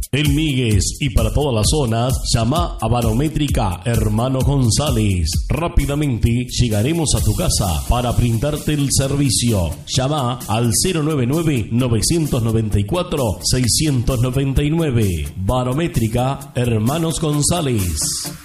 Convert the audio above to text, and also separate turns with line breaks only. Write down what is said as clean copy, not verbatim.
En Migues y para todas las zonas, llama a Barométrica Hermano González. Rápidamente llegaremos a tu casa para brindarte el servicio. Llama al 099-994-699. Barométrica Hermanos González.